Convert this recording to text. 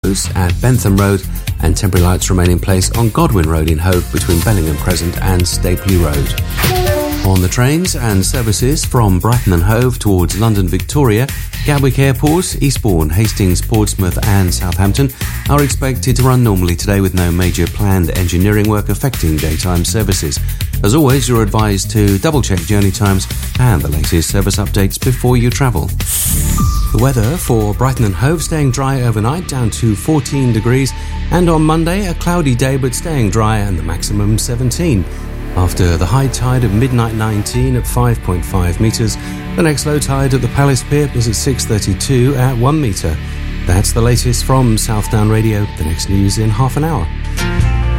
at Bentham Road, and temporary lights remain in place on Godwin Road in Hove between Bellingham Crescent and Stapley Road. On the trains and services from Brighton and Hove towards London Victoria, Gatwick Airport, Eastbourne, Hastings, Portsmouth and Southampton are expected to run normally today with no major planned engineering work affecting daytime services. As always, you're advised to double-check journey times and the latest service updates before you travel. The weather for Brighton and Hove staying dry overnight down to 14 degrees, and on Monday a cloudy day but staying dry and the maximum 17. After the high tide of midnight 19 at 5.5 metres, the next low tide at the Palace Pier is at 6:32 at 1 metre. That's the latest from Southdown Radio. The next news in half an hour.